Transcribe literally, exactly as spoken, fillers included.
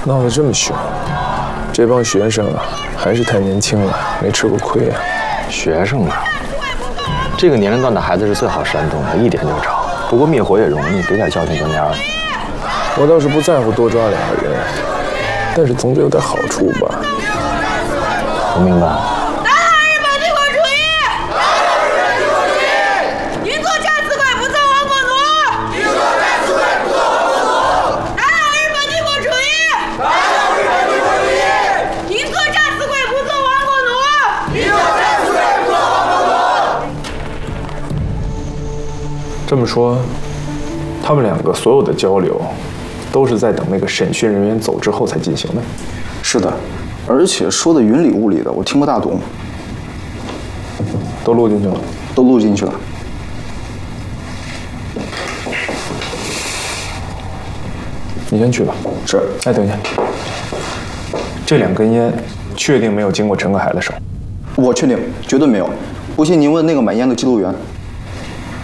闹得这么凶，这帮学生啊，还是太年轻了，没吃过亏啊。 学生嘛，这个年龄段的孩子是最好煽动的，一点就着。不过灭火也容易，给点教训就蔫了。 我倒是不在乎多抓两个人，但是总得有点好处吧。 我明白。 这么说，他们两个所有的交流，都是在等那个审讯人员走之后才进行的。 是的，而且说的云里雾里的，我听不大懂。 都录进去了， 都录进去了。 你先去吧。 是。 哎，等一下，这两根烟确定没有经过陈可海的手？ 我确定，绝对没有。不信您问那个买烟的记录员。